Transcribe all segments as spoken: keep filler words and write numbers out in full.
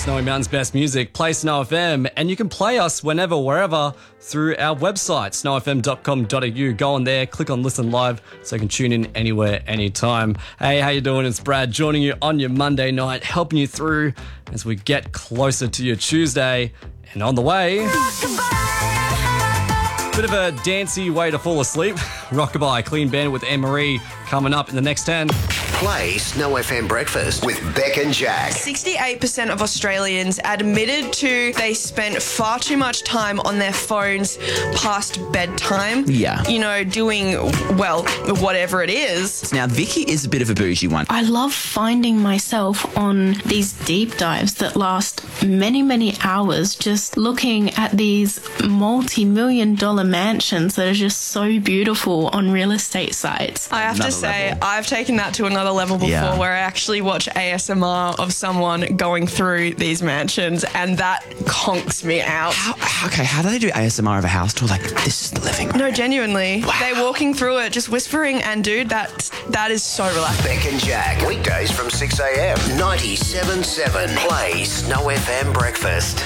Snowy Mountain's best music, play Snow F M, and you can play us whenever, wherever through our website, snow f m dot com dot a u. Go on there, click on Listen Live so you can tune in anywhere, anytime. Hey, how you doing? It's Brad joining you on your Monday night, helping you through as we get closer to your Tuesday. And on the way, bit of a dancey way to fall asleep. Rockabye, Clean Bandit with Anne-Marie coming up in the next ten. Play Snow F M Breakfast with Beck and Jack. sixty-eight percent of Australians admitted to they spent far too much time on their phones past bedtime. Yeah. You know, doing, well, whatever it is. Now, Vicky is a bit of a bougie one. I love finding myself on these deep dives that last many, many hours just looking at these multi-million dollar mansions that are just so beautiful on real estate sites. I have Another to say, level. I've taken that to another level before Yeah. where I actually watch A S M R of someone going through these mansions, and that conks me out. How, how- okay, how do they do A S M R of a house tour? Like, this is the living room. No, genuinely. They're walking through it, just whispering, and dude, that that is so relaxing. Beck and Jack. Weekdays from six a.m. ninety-seven point seven. Play Snow F M Breakfast.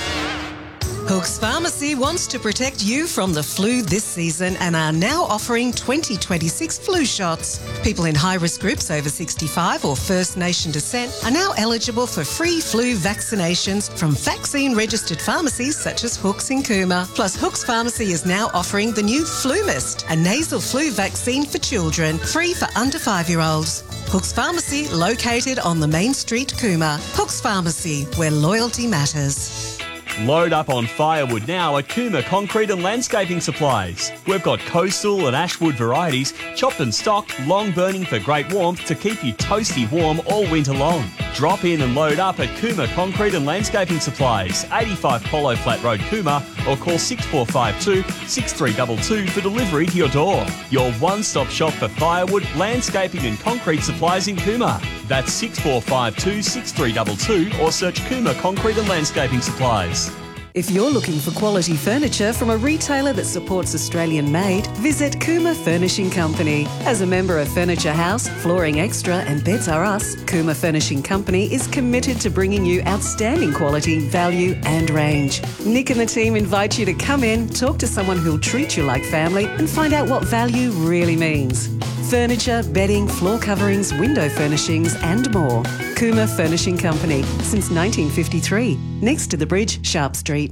Hooks Pharmacy wants to protect you from the flu this season and are now offering twenty twenty-six flu shots. People in high-risk groups over sixty-five or First Nation descent are now eligible for free flu vaccinations from vaccine-registered pharmacies such as Hooks in Cooma. Plus, Hooks Pharmacy is now offering the new Flu Mist, a nasal flu vaccine for children, free for under five-year-olds. Hooks Pharmacy, located on the main street, Cooma. Hooks Pharmacy, where loyalty matters. Load up on firewood now at Cooma Concrete and Landscaping Supplies. We've got coastal and ashwood varieties, chopped and stocked, long burning for great warmth to keep you toasty warm all winter long. Drop in and load up at Cooma Concrete and Landscaping Supplies, eighty-five Polo Flat Road, Cooma, or call six four five two, six three two two for delivery to your door. Your one-stop shop for firewood, landscaping and concrete supplies in Cooma. That's six four five two, six three two two or search Cooma Concrete and Landscaping Supplies. If you're looking for quality furniture from a retailer that supports Australian made, visit Cooma Furnishing Company. As a member of Furniture House, Flooring Extra and Beds R Us, Cooma Furnishing Company is committed to bringing you outstanding quality, value and range. Nick and the team invite you to come in, talk to someone who'll treat you like family and find out what value really means. Furniture, bedding, floor coverings, window furnishings and more. Cooma Furnishing Company, since nineteen fifty-three. Next to the bridge, Sharp Street.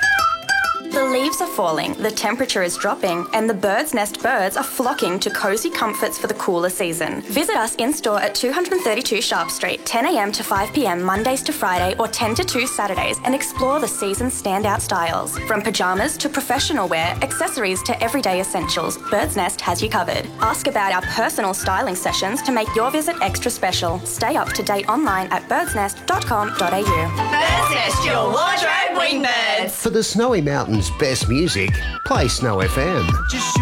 The leaves are falling, the temperature is dropping, and the Bird's Nest birds are flocking to cosy comforts for the cooler season. Visit us in-store at two thirty-two Sharp Street, ten a.m. to five p.m. Mondays to Friday or ten to two Saturdays, and explore the season's standout styles. From pyjamas to professional wear, accessories to everyday essentials, Bird's Nest has you covered. Ask about our personal styling sessions to make your visit extra special. Stay up to date online at birds nest dot com dot a u. Bird's Nest, your wardrobe wingbirds. For the Snowy Mountain's best music, play Snow F M.